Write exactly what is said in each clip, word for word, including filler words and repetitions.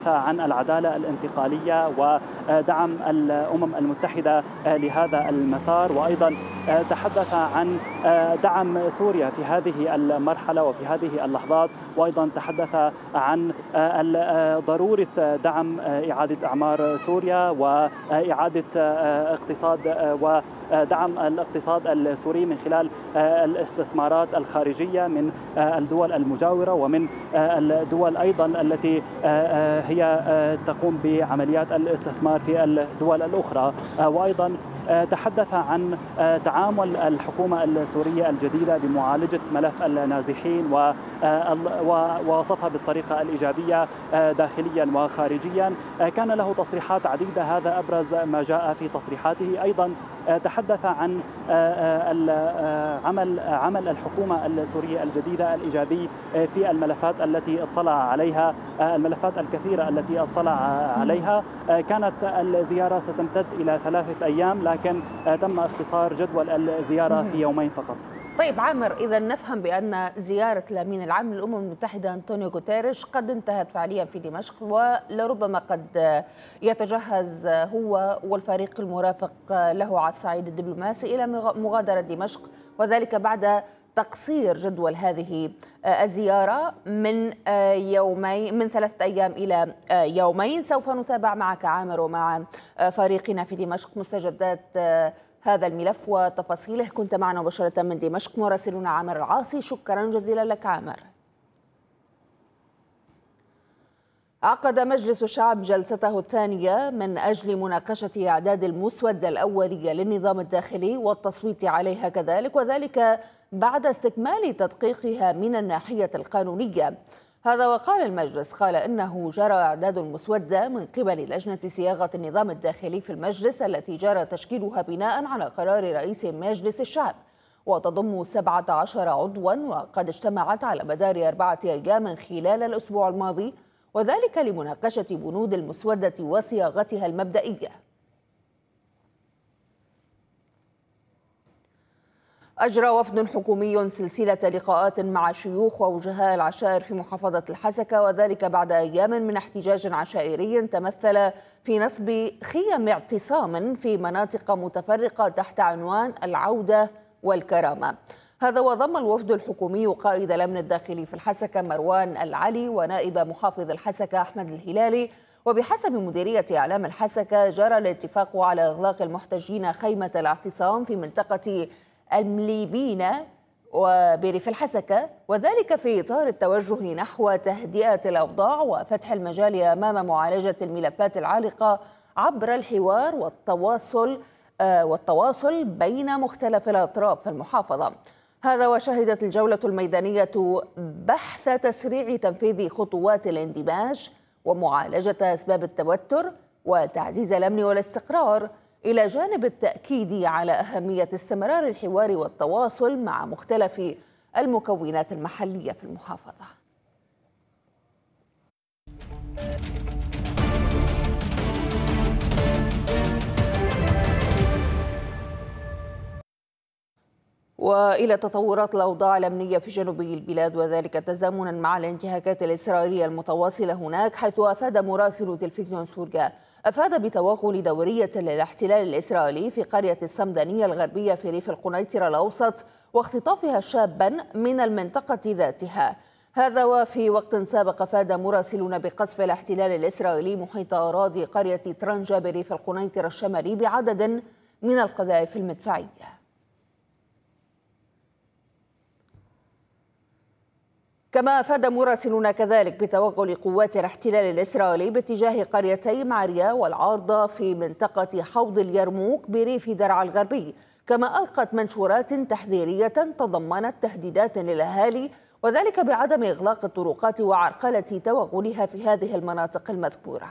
عن العدالة الانتقالية ودعم الأمم المتحدة لهذا المسار، وأيضا تحدث عن دعم سوريا في هذه المرحلة وفي هذه اللحظات، وأيضا تحدث عن ضرورة دعم إعادة أعمار سوريا وإعادة اقتصاد ودعم الاقتصاد السوري من خلال الاستثمارات الخارجية من الدول المجاورة ومن الدول أيضا التي هي تقوم بعمليات الاستثمار في الدول الأخرى. وأيضا تحدث عن تعامل الحكومة السورية الجديدة بمعالجة ملف النازحين ووصفها بالطريقة الإيجابية داخليا وخارجيا. كان له تصريحات عديدة، هذا أبرز ما جاء في تصريحاته. أيضا تحدث عن عمل عمل الحكومة السورية الجديدة الإيجابي في الملفات التي اطلع عليها، الملفات الكثيرة التي اطلع عليها. كانت الزيارة ستمتد إلى ثلاثة أيام، لكن تم اختصار جدول الزيارة في يومين فقط. طيب عامر، إذا نفهم بأن زيارة الأمين العام للأمم المتحدة أنطونيو غوتيريش قد انتهت فعليا في دمشق، ولربما قد يتجهز هو والفريق المرافق له على الصعيد الدبلوماسي إلى مغادرة دمشق، وذلك بعد تقصير جدول هذه الزيارة من يومين من ثلاثة أيام إلى يومين. سوف نتابع معك عامر ومع فريقنا في دمشق مستجدات هذا الملف وتفاصيله. كنت معنا مباشرة من دمشق مراسلنا عامر العاصي، شكرا جزيلا لك عامر. عقد مجلس الشعب جلسته الثانية من أجل مناقشة إعداد المسودة الأولية للنظام الداخلي والتصويت عليها كذلك، وذلك بعد استكمال تدقيقها من الناحية القانونية. هذا وقال المجلس قال إنه جرى إعداد المسودة من قبل لجنة صياغة النظام الداخلي في المجلس التي جرى تشكيلها بناء على قرار رئيس مجلس الشعب، وتضم سبعة عشر عضوا، وقد اجتمعت على مدار أربعة أيام خلال الأسبوع الماضي، وذلك لمناقشة بنود المسودة وصياغتها المبدئية. أجرى وفد حكومي سلسلة لقاءات مع شيوخ ووجهاء العشائر في محافظة الحسكة، وذلك بعد أيام من احتجاج عشائري تمثل في نصب خيم اعتصام في مناطق متفرقة تحت عنوان العودة والكرامة. هذا وضم الوفد الحكومي قائد الأمن الداخلي في الحسكة مروان العلي ونائب محافظ الحسكة أحمد الهلالي. وبحسب مديرية إعلام الحسكة جرى الاتفاق على إغلاق المحتجين خيمة الاعتصام في منطقة المليبينا وبريف الحسكة، وذلك في إطار التوجه نحو تهدئة الأوضاع وفتح المجال أمام معالجة الملفات العالقة عبر الحوار والتواصل والتواصل بين مختلف الأطراف في المحافظة. هذا وشهدت الجولة الميدانية بحث تسريع تنفيذ خطوات الاندماج ومعالجة أسباب التوتر وتعزيز الأمن والاستقرار، إلى جانب التأكيد على أهمية استمرار الحوار والتواصل مع مختلف المكونات المحلية في المحافظة. وإلى تطورات الأوضاع الأمنية في جنوب البلاد، وذلك تزامنا مع الانتهاكات الإسرائيلية المتواصلة هناك، حيث أفاد مراسل تلفزيون سوريا أفاد بتوغل دورية للاحتلال الإسرائيلي في قرية الصمدانية الغربية في ريف القنيطرة الأوسط واختطافها شابا من المنطقة ذاتها. هذا وفي وقت سابق أفاد مراسلون بقصف الاحتلال الإسرائيلي محيط أراضي قرية طرنجة بريف القنيطرة الشمالي بعدد من القذائف المدفعية. كما أفاد مراسلون كذلك بتوغل قوات الاحتلال الإسرائيلي باتجاه قريتي معريا والعارضة في منطقة حوض اليرموك بريف درعا الغربي، كما ألقت منشورات تحذيرية تضمنت تهديدات للأهالي، وذلك بعدم إغلاق الطرقات وعرقلة توغلها في هذه المناطق المذكورة.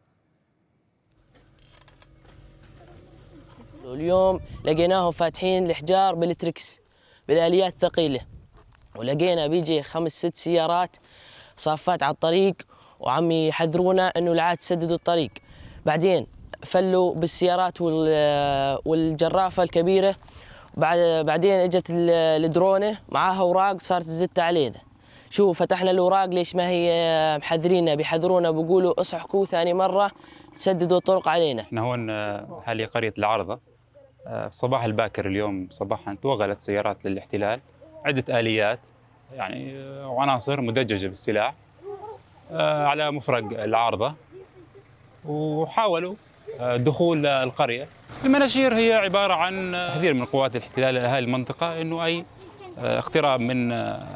اليوم لقيناهم فاتحين الحجار بالتركس بالآليات الثقيلة، ولقينا بيجي خمس ست سيارات صافات على الطريق وعم يحذرونا انه لا عاد تسددوا الطريق. بعدين فلوا بالسيارات والجرافه الكبيره، بعدين اجت الدرونه معاها اوراق صارت تزت علينا. شو فتحنا الأوراق ليش ما هي محذرينا، بيحذرونا بيقولوا اصحكوا ثاني مرة تسددوا الطرق علينا. احنا هون حالي قرية العارضة. الصباح الباكر اليوم صباحا توغلت سيارات للاحتلال، عدة آليات يعني وعناصر مدججة بالسلاح على مفرق العارضة، وحاولوا دخول القرية. المناشير هي عبارة عن تحذير من قوات الاحتلال لأهالي المنطقة إنه أي اقتراب من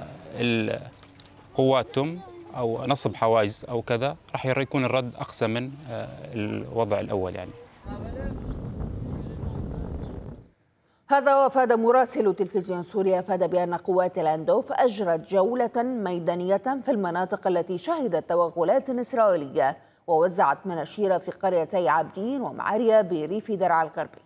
قواتهم أو نصب حواجز أو كذا راح يكون الرد أقسى من الوضع الأول يعني. هذا وافاد مراسل تلفزيون سوريا أفاد بأن قوات الأندوف أجرت جولة ميدانية في المناطق التي شهدت توغلات إسرائيلية، ووزعت مناشير في قريتي عابدين ومعاريا بريف درعا الغربي.